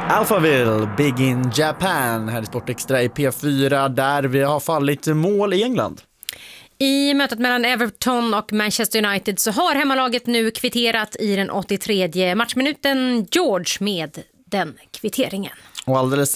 Alphaville, Big in Japan, här i Sportextra i P4 där vi har fallit mål i England. I mötet mellan Everton och Manchester United så har hemmalaget nu kvitterat i den 83:e matchminuten. George med den kvitteringen. Och alldeles